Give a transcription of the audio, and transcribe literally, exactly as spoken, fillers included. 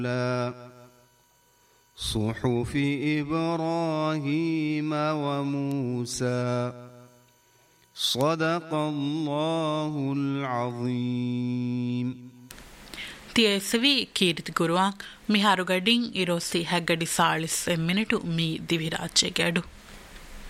صحف إبراهيم وموسى صدق الله العظيم. ತಿಯಸವಿ ಕೀರ್ತಿ ಗುರುವಾಂ ಮಿಹಾರು ಗಡಿಂ ಇರೋಸಿ ಹಗ್ಗಡಿ ಸಾಳಿಸ್ ಮಿನಿಟು ಮೀ ದಿವಿರಾಜೆ ಗಡು